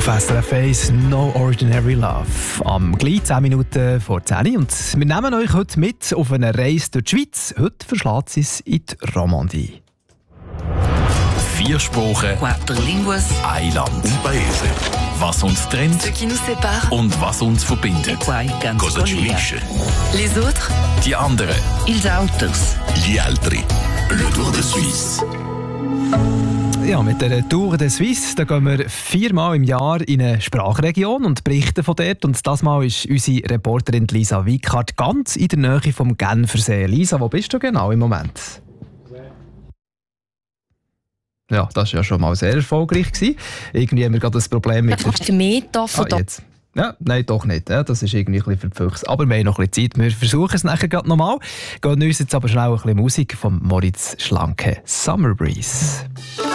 Auf SRF 1 No Ordinary Love. Am gleich 10 Minuten vor 10 und wir nehmen euch heute mit auf eine Reise durch die Schweiz. Heute verschlägt es in die Romandie. 4 Sprachen, 4 línguas, ein Land. Un paese. Was uns trennt ce qui nous sépare, und was uns e verbindet. quai que nos Cosa ci collega. unisce? Les autres, Die anderen. ils autres. Gli altri. Le Tour de Suisse. Ja, mit der Tour de Suisse da gehen wir 4-mal im Jahr in eine Sprachregion und berichten von dort. Und das Mal ist unsere Reporterin Lisa Wickhardt ganz in der Nähe vom Genfersee. Lisa, wo bist du genau im Moment? Ja, das war ja schon mal sehr erfolgreich gewesen. Irgendwie haben wir gerade das Problem mit Kannst du mehr davon jetzt. Ja, nein, doch nicht. Ja, das ist irgendwie ein bisschen für die Füchse. Aber wir haben noch ein bisschen Zeit. Wir versuchen es nachher gerade nochmal. Gehen uns jetzt aber schnell ein bisschen Musik von Moritz Schlanke. Summer Breeze.